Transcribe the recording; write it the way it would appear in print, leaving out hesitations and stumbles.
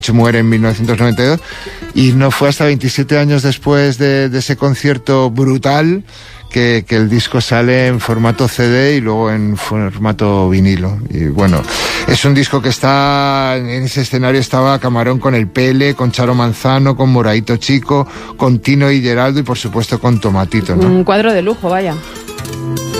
muere en 1992 y no fue hasta 27 años después de ese concierto brutal que el disco sale en formato CD y luego en formato vinilo. Y bueno, es un disco que está, en ese escenario estaba Camarón con el Pele, con Charo Manzano, con Moraito Chico, con Tino y Geraldo y por supuesto con Tomatito, ¿no? Un cuadro de lujo, vaya.